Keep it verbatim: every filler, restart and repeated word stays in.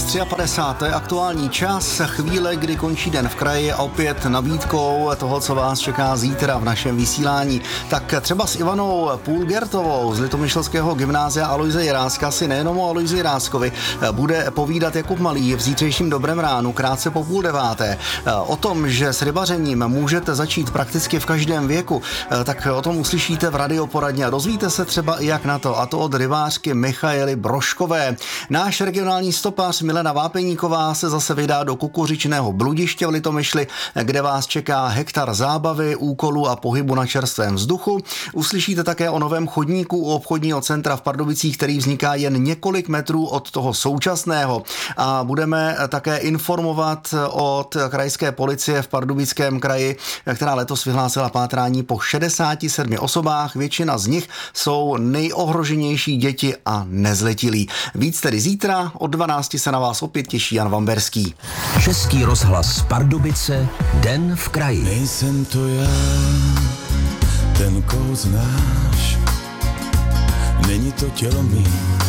padesát tři, to je aktuální čas, chvíle, kdy končí den v kraji a opět nabídkou toho, co vás čeká zítra v našem vysílání. Tak třeba s Ivanou Půlgertovou z Litomyšlského gymnázia Alojze Jiráska si nejenom o Alojzi Jiráskovi bude povídat Jakub Malý v zítřejším Dobrém ránu, krátce po půl deváté. O tom, že s rybařením můžete začít prakticky v každém věku, tak o tom uslyšíte v radioporadně a dozvíte se třeba i jak na to, a to od rybářky Michaely Brožkové. Náš regionální stopář Milena Vápeníková se zase vydá do kukuřičného bludiště v Litomyšli, kde vás čeká hektar zábavy, úkolů a pohybu na čerstvém vzduchu. Uslyšíte také o novém chodníku u obchodního centra v Pardubicích, který vzniká jen několik metrů od toho současného. A budeme také informovat od krajské policie v Pardubickém kraji, která letos vyhlásila pátrání po šedesáti sedmi osobách. Většina z nich jsou nejohroženější děti a nezletilí. Víc tedy zítra, od dvanácti se na vás opět těší Jan Vamberský. Český rozhlas Pardubice, Den v kraji. Nejsem to já, ten, koho znáš, není to tělo mý.